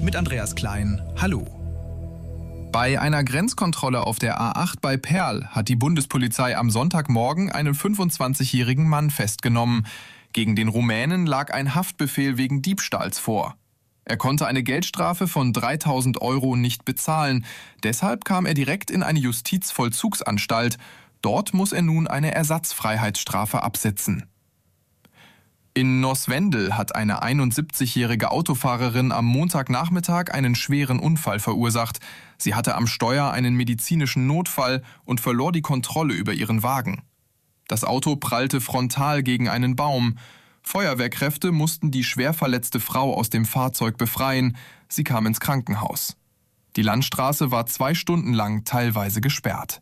mit Andreas Klein. Hallo. Bei einer Grenzkontrolle auf der A8 bei Perl hat die Bundespolizei am Sonntagmorgen einen 25-jährigen Mann festgenommen. Gegen den Rumänen lag ein Haftbefehl wegen Diebstahls vor. Er konnte eine Geldstrafe von 3.000 € nicht bezahlen. Deshalb kam er direkt in eine Justizvollzugsanstalt. Dort muss er nun eine Ersatzfreiheitsstrafe absitzen. In Noswendel hat eine 71-jährige Autofahrerin am Montagnachmittag einen schweren Unfall verursacht. Sie hatte am Steuer einen medizinischen Notfall und verlor die Kontrolle über ihren Wagen. Das Auto prallte frontal gegen einen Baum. Feuerwehrkräfte mussten die schwer verletzte Frau aus dem Fahrzeug befreien. Sie kam ins Krankenhaus. Die Landstraße war 2 Stunden lang teilweise gesperrt.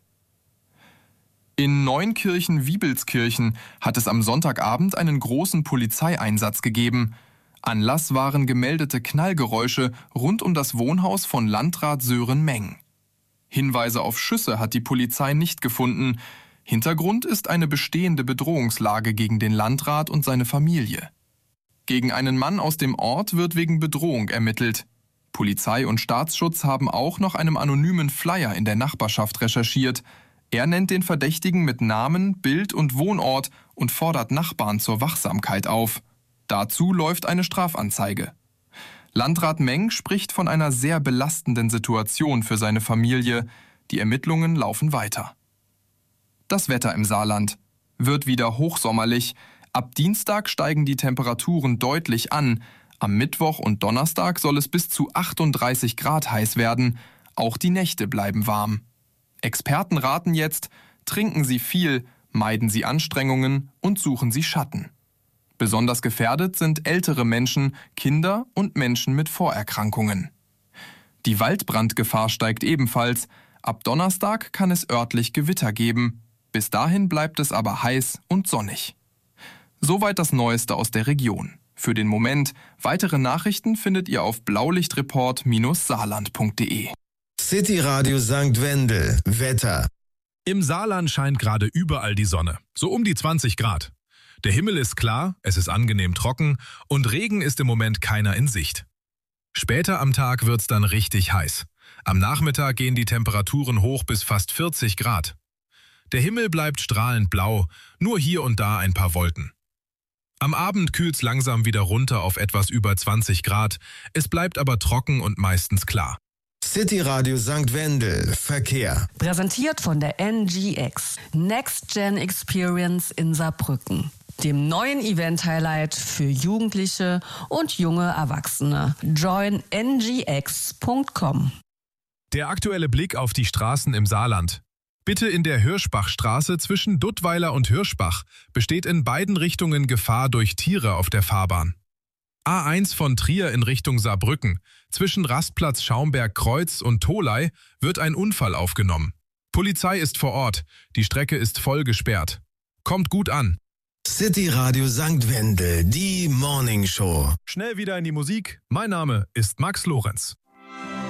In Neunkirchen-Wiebelskirchen hat es am Sonntagabend einen großen Polizeieinsatz gegeben. Anlass waren gemeldete Knallgeräusche rund um das Wohnhaus von Landrat Sören Meng. Hinweise auf Schüsse hat die Polizei nicht gefunden. Hintergrund ist eine bestehende Bedrohungslage gegen den Landrat und seine Familie. Gegen einen Mann aus dem Ort wird wegen Bedrohung ermittelt. Polizei und Staatsschutz haben auch nach einem anonymen Flyer in der Nachbarschaft recherchiert. Er nennt den Verdächtigen mit Namen, Bild und Wohnort und fordert Nachbarn zur Wachsamkeit auf. Dazu läuft eine Strafanzeige. Landrat Meng spricht von einer sehr belastenden Situation für seine Familie. Die Ermittlungen laufen weiter. Das Wetter im Saarland wird wieder hochsommerlich. Ab Dienstag steigen die Temperaturen deutlich an. Am Mittwoch und Donnerstag soll es bis zu 38 Grad heiß werden. Auch die Nächte bleiben warm. Experten raten jetzt, trinken Sie viel, meiden Sie Anstrengungen und suchen Sie Schatten. Besonders gefährdet sind ältere Menschen, Kinder und Menschen mit Vorerkrankungen. Die Waldbrandgefahr steigt ebenfalls. Ab Donnerstag kann es örtlich Gewitter geben. Bis dahin bleibt es aber heiß und sonnig. Soweit das Neueste aus der Region. Für den Moment, weitere Nachrichten findet ihr auf blaulichtreport-saarland.de. City Radio St. Wendel. Wetter. Im Saarland scheint gerade überall die Sonne, so um die 20 Grad. Der Himmel ist klar, es ist angenehm trocken und Regen ist im Moment keiner in Sicht. Später am Tag wird's dann richtig heiß. Am Nachmittag gehen die Temperaturen hoch bis fast 40 Grad. Der Himmel bleibt strahlend blau, nur hier und da ein paar Wolken. Am Abend kühlt's langsam wieder runter auf etwas über 20 Grad, es bleibt aber trocken und meistens klar. City Radio St. Wendel. Verkehr. Präsentiert von der NGX. Next Gen Experience in Saarbrücken. Dem neuen Event-Highlight für Jugendliche und junge Erwachsene. Join ngx.com. Der aktuelle Blick auf die Straßen im Saarland. Bitte in der Hirschbachstraße zwischen Duttweiler und Hirschbach besteht in beiden Richtungen Gefahr durch Tiere auf der Fahrbahn. A1 von Trier in Richtung Saarbrücken. Zwischen Rastplatz Schaumberg-Kreuz und Tholey wird ein Unfall aufgenommen. Polizei ist vor Ort. Die Strecke ist voll gesperrt. Kommt gut an. City Radio St. Wendel, die Morning Show. Schnell wieder in die Musik. Mein Name ist Max Lorenz.